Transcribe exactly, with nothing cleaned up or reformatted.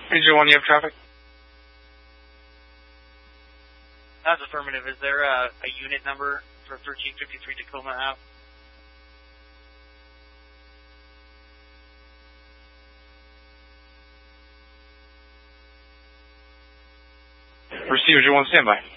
three zero one, you have traffic? That's affirmative. Is there a, a unit number for thirteen fifty-three Tacoma Ave? Receiver zero one, standby.